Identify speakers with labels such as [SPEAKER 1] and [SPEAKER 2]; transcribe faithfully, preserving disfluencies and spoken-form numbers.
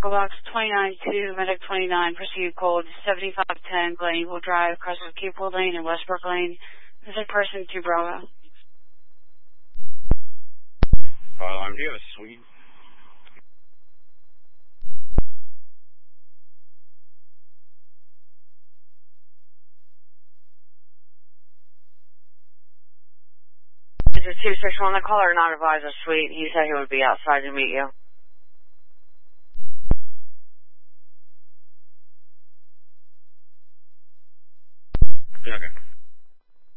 [SPEAKER 1] Echo Box twenty-nine two, Medic twenty-nine, proceed code seventy-five ten, Glen Eagle Drive, Crestwood Capewell Lane and Westbrook Lane. Missing person to Bravo.
[SPEAKER 2] Fire alarm, do you have a suite?
[SPEAKER 3] Is it two six one, the caller not advised a suite? He said he would be outside to meet you.
[SPEAKER 2] Yeah, okay.